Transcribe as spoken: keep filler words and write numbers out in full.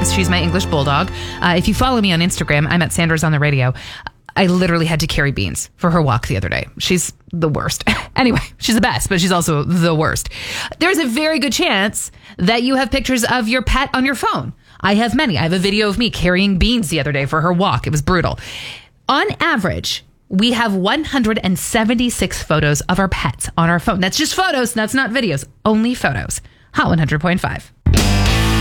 She's my English bulldog. Uh, if you follow me on Instagram, I'm at Sanders on the radio. I literally had to carry Beans for her walk the other day. She's the worst. Anyway, she's the best, but she's also the worst. There's a very good chance that you have pictures of your pet on your phone. I have many. I have a video of me carrying Beans the other day for her walk. It was brutal. On average, we have one hundred seventy-six photos of our pets on our phone. That's just photos. That's not videos. Only photos. Hot one hundred point five.